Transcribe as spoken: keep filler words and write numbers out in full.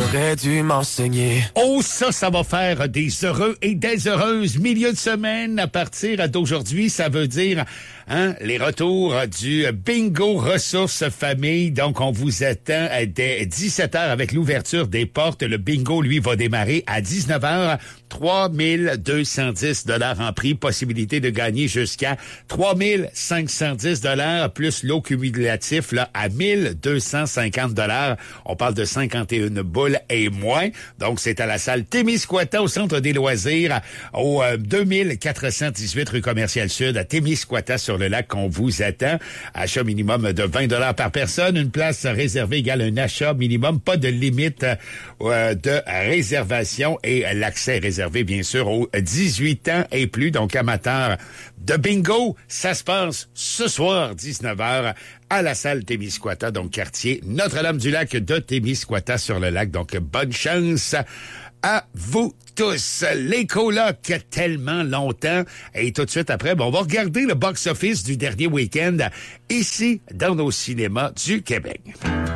T'aurais dû m'enseigner. Oh, ça, ça va faire des heureux et des heureuses. Milieu de semaine, à partir d'aujourd'hui, ça veut dire hein, les retours du bingo ressources famille. Donc, on vous attend dès dix-sept heures avec l'ouverture des portes. Le bingo, lui, va démarrer à dix-neuf heures. trois mille deux cent dix dollars en prix. Possibilité de gagner jusqu'à trois mille cinq cent dix dollars plus lot cumulatif là, à mille deux cent cinquante dollars. On parle de cinquante et une boules et moins. Donc, c'est à la salle Témiscouata au Centre des loisirs au euh, deux mille quatre cent dix-huit rue Commerciale Sud à Témiscouata sur le lac qu'on vous attend. Achat minimum de vingt dollars par personne. Une place réservée égale un achat minimum. Pas de limite euh, de réservation et l'accès réservé, bien sûr, aux dix-huit ans et plus. Donc, amateurs de bingo, ça se passe ce soir, dix-neuf heures, à la salle Témiscouata, donc quartier Notre-Dame-du-Lac de Témiscouata sur le lac. Donc, bonne chance à vous tous. Les colocs, tellement longtemps. Et tout de suite après, bon, on va regarder le box-office du dernier week-end ici, dans nos cinémas du Québec.